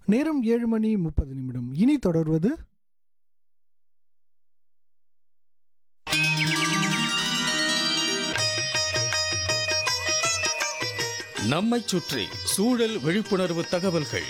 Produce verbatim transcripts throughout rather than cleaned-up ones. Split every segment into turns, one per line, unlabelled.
நேரம் ஏழு மணி முப்பது நிமிடம். இனி தொடர்வது
நம்மைச் சுற்றி சூழல் விழிப்புணர்வு தகவல்கள்.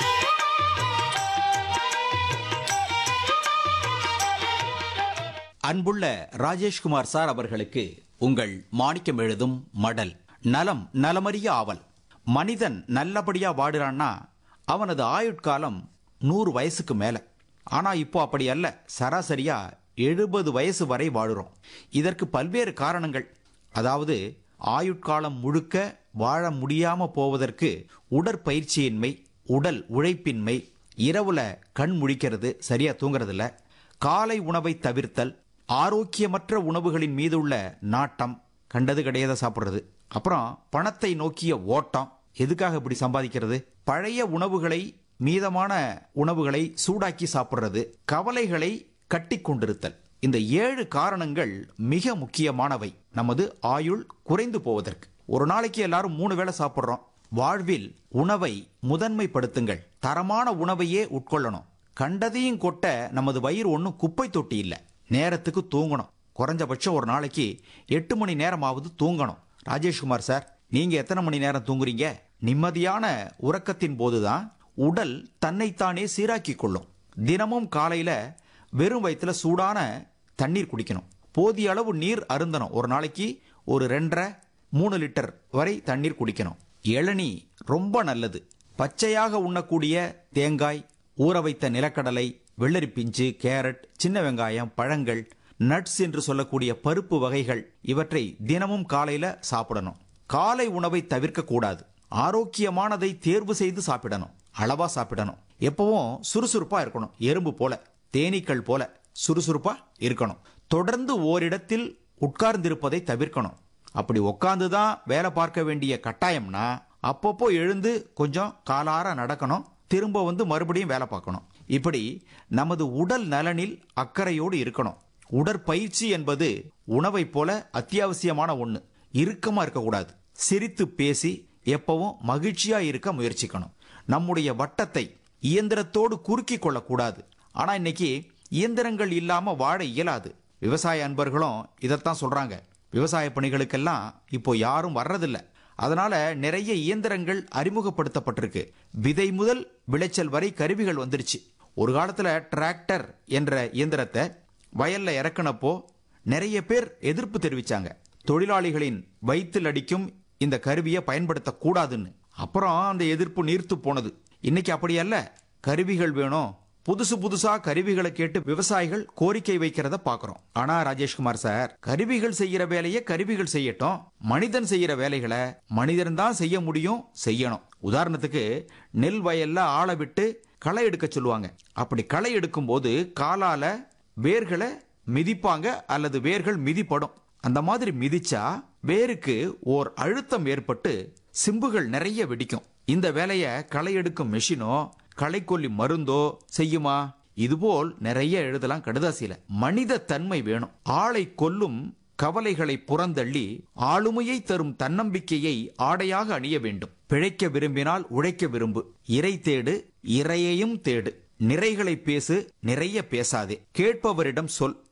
அன்புள்ள ராஜேஷ்குமார் சார் அவர்களுக்கு உங்கள் மாணிக்கம் எழுதும் மடல். நலம் நலமறிய ஆவல். மனிதன் நல்லபடியா வாடுறான்னா அவனது ஆயுட்காலம் நூறு வயசுக்கு மேல. ஆனா இப்போ அப்படி அல்ல, சராசரியா எழுபது வயசு வரை வாழுறோம். இதற்கு பல்வேறு காரணங்கள். அதாவது ஆயுட்காலம் முழுக்க வாழ முடியாம போவதற்கு உடற்பயிற்சியின்மை, உடல் உழைப்பின்மை, இரவுல கண் முழிக்கிறது, சரியா தூங்குறதில்ல, காலை உணவை தவிர்த்தல், ஆரோக்கியமற்ற உணவுகளின் மீது உள்ள நாட்டம், கண்டது கிடையாத சாப்பிட்றது, அப்புறம் பணத்தை நோக்கிய ஓட்டம். எதுக்காக இப்படி சம்பாதிக்கிறது? பழைய உணவுகளை, மீதமான உணவுகளை சூடாக்கி சாப்பிட்றது, கவலைகளை கட்டி கொண்டிருத்தல். இந்த ஏழு காரணங்கள் மிக முக்கியமானவை நமது ஆயுள் குறைந்து போவதற்கு. ஒரு நாளைக்கு எல்லாரும் மூணு வேளை சாப்பிட்றோம். வாழ்வில் உணவை முதன்மைப்படுத்துங்கள். தரமான உணவையே உட்கொள்ளணும். கண்டதையும் கொட்ட நமது வயிறு ஒன்றும் குப்பை தொட்டி இல்லை. நேரத்துக்கு தூங்கணும். குறைஞ்சபட்சம் ஒரு நாளைக்கு எட்டு மணி நேரமாவது தூங்கணும். ராஜேஷ்குமார் சார், நீங்க எத்தனை மணி நேரம் தூங்குறீங்க? நிம்மதியான உறக்கத்தின் போதுதான் உடல் தன்னைத்தானே சீராக்கி கொள்ளும். தினமும் காலையில வெறும் வயிற்றுல சூடான தண்ணீர் குடிக்கணும். போதிய அளவு நீர் அருந்தணும். ஒரு நாளைக்கு ஒரு ரெண்டரை மூணு லிட்டர் வரை தண்ணீர் குடிக்கணும். இளநீ ரொம்ப நல்லது. பச்சையாக உண்ணக்கூடிய தேங்காய், ஊற வைத்த நிலக்கடலை, வெள்ளரி பிஞ்சு, கேரட், சின்ன வெங்காயம், பழங்கள், நட்ஸ் என்று சொல்லக்கூடிய பருப்பு வகைகள், இவற்றை தினமும் காலையில சாப்பிடணும். காலை உணவை தவிர்க்க கூடாது. ஆரோக்கியமானதை தேர்வு செய்து சாப்பிடணும். அளவா சாப்பிடணும். எப்பவும் சுறுசுறுப்பா இருக்கணும். எறும்பு போல, தேனீக்கள் போல சுறுசுறுப்பா இருக்கணும். தொடர்ந்து ஓரிடத்தில் உட்கார்ந்திருப்பதை தவிர்க்கணும். அப்படி உட்கார்ந்துதான் வேலை பார்க்க வேண்டிய கட்டாயம்னா அப்பப்போ எழுந்து கொஞ்சம் காலார நடக்கணும். திரும்ப வந்து மறுபடியும் வேலை பார்க்கணும். இப்படி நமது உடல் நலனில் அக்கறையோடு இருக்கணும். உடற்பயிற்சி என்பது உணவை போல அத்தியாவசியமான ஒண்ணு. இறுக்கமா இருக்கக்கூடாது. சிரித்து பேசி எப்பவும் மகிழ்ச்சியா இருக்க முயற்சிக்கணும். நம்முடைய வட்டத்தை இயந்திரத்தோடு குறுக்கி கொள்ளக்கூடாது. ஆனா இன்னைக்கு இயந்திரங்கள் இல்லாம வாழ இயலாது. விவசாய அன்பர்களும் இதைத்தான் சொல்றாங்க. விவசாய பணிகளுக்கெல்லாம் இப்போ யாரும் வர்றதில்லை. அதனால நிறைய இயந்திரங்கள் அறிமுகப்படுத்தப்பட்டிருக்கு. விதை முதல் விளைச்சல் வரை கருவிகள் வந்துருச்சு. ஒரு காலத்துல டிராக்டர் என்ற இயந்திரத்தை வயல்ல இறக்குனப்போ நிறைய பேர் எதிர்ப்பு தெரிவிச்சாங்க. தொழிலாளிகளின் வயிற்றில் அடிக்கும் இந்த கருவியை பயன்படுத்தக்கூடாதுன்னு. அப்புறம் அந்த எதிர்ப்பு நீர்த்து போனது. இன்னைக்கு அப்படி அல்ல. கருவிகள் வேணும். புதுசு புதுசா கருவிகளை கேட்டு விவசாயிகள் கோரிக்கை வைக்கிறத பாக்குறோம். ஆனா ராஜேஷ்குமார் சார், கருவிகள் செய்யற வேலையை கருவிகள் செய்யட்டும். மனிதன் செய்யற வேலைகளை மனிதன் தான் செய்ய முடியும், செய்யணும். உதாரணத்துக்கு நெல் வயல்ல ஆளை விட்டு களை எடுக்க சொல்லுவாங்க. அப்படி களை எடுக்கும் போது காலால வேர்களை மிதிப்பாங்க அல்லது வேர்கள் மிதிப்படும். அந்த மாதிரி மிதிச்சா வேருக்கு ஓர் அழுத்தம் ஏற்பட்டு சிம்புகள் நிறைய வெடிக்கும். இந்த வேலையை களை எடுக்கும் மெஷினோ களைக்கொல்லி மருந்தோ செய்யுமா? இதுபோல் நிறைய எழுதலாம் கடுதாசியில. மனித தன்மை வேணும். ஆளை கொல்லும் கவலைகளை புறந்தள்ளி ஆளுமையை தரும் தன்னம்பிக்கையை ஆடையாக அணிய வேண்டும். பிழைக்க விரும்பினால் உழைக்க விரும்பு. இறை தேடு, இறையையும் தேடு. நிறைகளை பேசு, நிறைய பேசாதே. கேட்பவரிடம் சொல்.